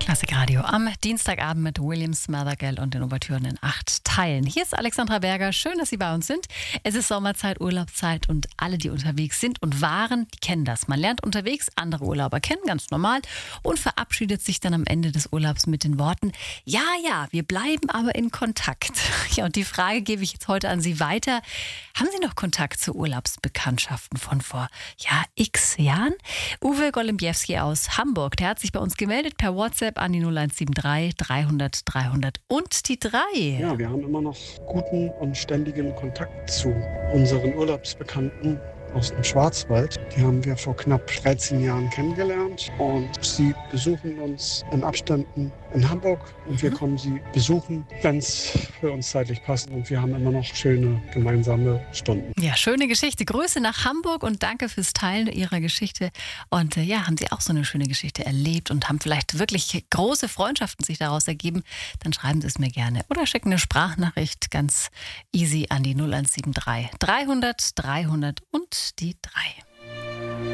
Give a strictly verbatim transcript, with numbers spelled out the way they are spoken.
Klassikradio am Dienstagabend mit William Smathergeld und den Ouvertüren in acht Teilen. Hier ist Alexandra Berger. Schön, dass Sie bei uns sind. Es ist Sommerzeit, Urlaubszeit und alle, die unterwegs sind und waren, die kennen das. Man lernt unterwegs andere Urlauber kennen, ganz normal, und verabschiedet sich dann am Ende des Urlaubs mit den Worten: Ja, ja, wir bleiben aber in Kontakt. Ja, und die Frage gebe ich jetzt heute an Sie weiter. Haben Sie noch Kontakt zu Urlaubsbekanntschaften von vor, ja, x Jahren? Uwe Golembiewski aus Hamburg, der hat sich bei uns gemeldet per WhatsApp an die null eins sieben drei dreihundert dreihundert und die drei. Ja, wir haben immer noch guten und ständigen Kontakt zu unseren Urlaubsbekannten aus dem Schwarzwald. Die haben wir vor knapp dreizehn Jahren kennengelernt und sie besuchen uns in Abständen in Hamburg und wir kommen sie besuchen, wenn es für uns zeitlich passt, und wir haben immer noch schöne gemeinsame Stunden. Ja, schöne Geschichte. Grüße nach Hamburg und danke fürs Teilen Ihrer Geschichte. Und äh, ja, haben Sie auch so eine schöne Geschichte erlebt und haben vielleicht wirklich große Freundschaften sich daraus ergeben, dann schreiben Sie es mir gerne oder schicken eine Sprachnachricht ganz easy an die null eins sieben drei dreihundert dreihundert und die drei.